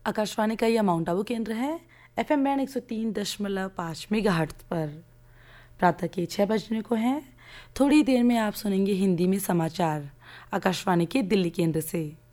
आकाशवाणी का यह माउंट आबू केंद्र है। FM बैंड 103.5 मेगाहर्ट्ज पर प्रातः के 6 बजने को हैं। थोड़ी देर में आप सुनेंगे हिंदी में समाचार आकाशवाणी के दिल्ली केंद्र से।